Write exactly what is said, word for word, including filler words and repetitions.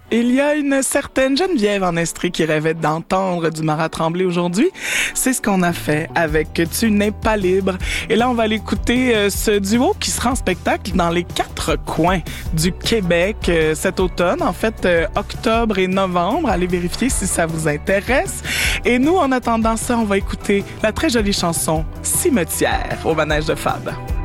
Il y a une certaine Geneviève en Estrie qui rêvait d'entendre du Marat Tremblay aujourd'hui. C'est ce qu'on a fait avec Tu n'es pas libre. Et là, on va aller écouter euh, ce duo qui sera en spectacle dans les quatre coins du Québec euh, cet automne. En fait, euh, octobre et novembre. Allez vérifier si ça vous intéresse. Et nous, en attendant ça, on va écouter la très jolie chanson Cimetière au manège de Fab.